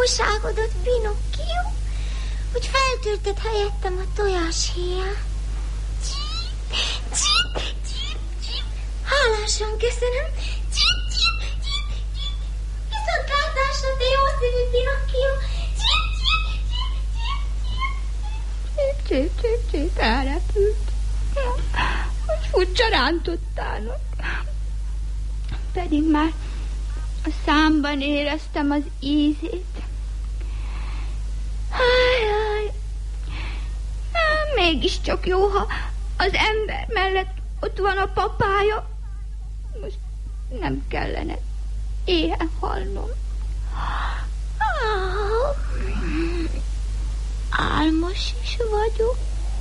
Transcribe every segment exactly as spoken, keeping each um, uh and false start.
jóságodat, Pinocchio, hogy feltörted helyettem a tojáshéját. Csip, csip, csip, csip. Hálásan köszönöm. Csip, csip, csip, csip. Viszont látásra, te jószívű Pinocchio. Csip, csip, csip, csip, csip. Csip, csip, csip, elrepült. Hogy furcsa rántottának. Pedig már a számban éreztem az ízét. Hájjaj. Mégiscsak jó, ha az ember mellett ott van a papája. Most nem kellene éhen halnom. Álmos is vagyok.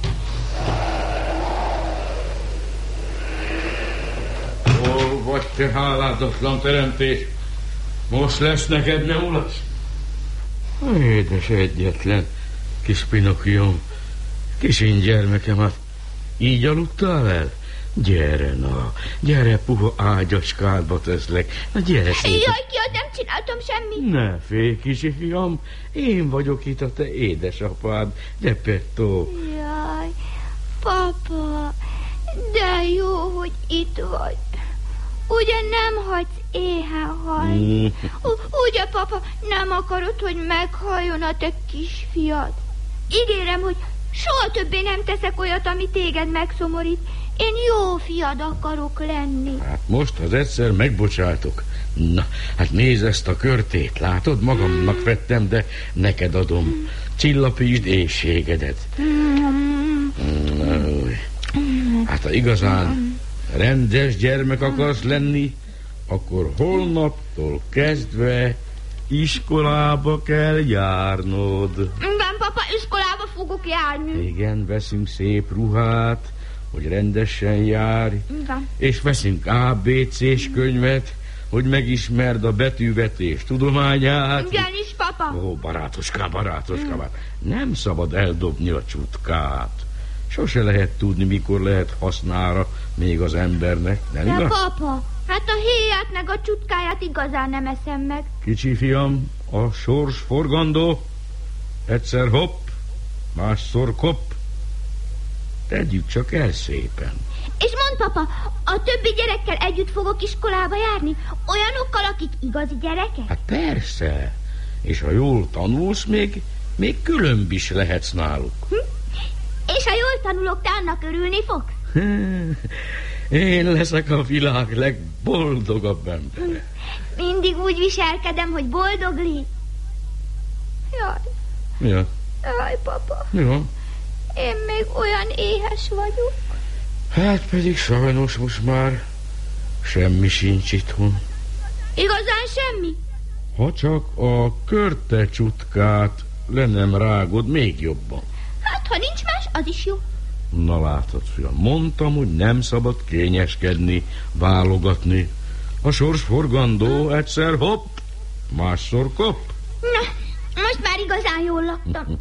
Hol vagy te, háládatlan teremtés? Most lesz neked nyomulás? Édes egyetlen kis Pinocchióm, kisin gyermekem, hát így aludtál el? Gyere, na, gyere, puha ágyacskádba teszlek. Na, gyere szépen. Jaj, ki, nem csináltam semmit. Ne félj, kisi fiam, én vagyok itt a te édesapád, Geppetto. Jaj, papa, de jó, hogy itt vagy. Ugye nem hagysz éhen halni? Mm. Ugye, papa, nem akarod, hogy meghalljon a te kisfiad? Ígérem, hogy soha többé nem teszek olyat, ami téged megszomorít. Én jó fiad akarok lenni. Hát most az egyszer megbocsátok. Na, hát nézd ezt a körtét, látod? Magamnak mm. vettem, de neked adom. Mm. Csillapítsd éhségedet. Mm. Mm. Hát ha igazán rendes gyermek akarsz lenni, akkor holnaptól kezdve iskolába kell járnod. Igen, papa, iskolába fogok járni. Igen, veszünk szép ruhát, hogy rendesen járj. Igen. És veszünk á bé cés könyvet, hogy megismerd a betűvetés tudományát. Igen is, papa. Ó, barátoskám, barátoskám, mm. nem szabad eldobni a csutkát. Sose lehet tudni, mikor lehet hasznára még az embernek, nem igaz? De papa, hát a héját meg a csutkáját igazán nem eszem meg. Kicsi fiam, a sors forgandó. Egyszer hopp, másszor kopp. Tegyük csak el szépen. És mondd, papa, a többi gyerekkel együtt fogok iskolába járni? Olyanokkal, akik igazi gyerekek? Hát persze. És ha jól tanulsz, még, még különb is lehetsz náluk. Hm? És ha jól tanulok, te annak örülni fogsz? Én leszek a világ legboldogabb embere. Mindig úgy viselkedem, hogy boldog légy. Jaj. Ja. Jaj, papa. Ja. Én még olyan éhes vagyok. Hát pedig sajnos most már semmi sincs itthon. Igazán semmi? Ha csak a körte csutkát le nem rágod még jobban. Hát, ha nincs más, az is jó. Na látod, fiam, mondtam, hogy nem szabad kényeskedni, válogatni. A sors forgandó, egyszer hopp, másszor kopp. Na, most már igazán jól laktam.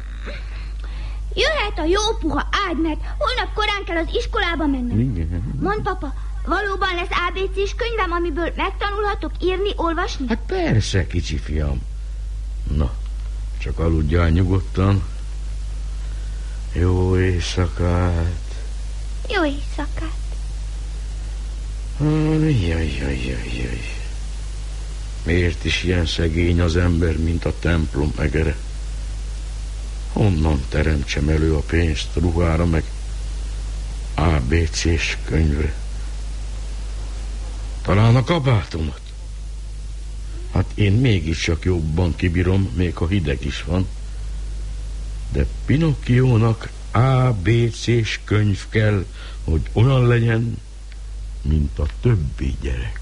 Jöhet a jó puha ágy, mert holnap korán kell az iskolába mennem. Igen. Mondd, papa, valóban lesz á bé cés könyvem, amiből megtanulhatok írni, olvasni? Hát persze, kicsi fiam. Na, csak aludjál nyugodtan. Jó éjszakát. Jó éjszakát. Jaj, jaj, jaj, jaj. Miért is ilyen szegény az ember, mint a templom egere? Honnan teremtsem elő a pénzt ruhára, meg á bé cés könyvre? Talán a kabátomat? Hát én mégiscsak jobban kibírom, még ha hideg is van. De Pinocchiónak á bé cés könyv kell, hogy olyan legyen, mint a többi gyerek.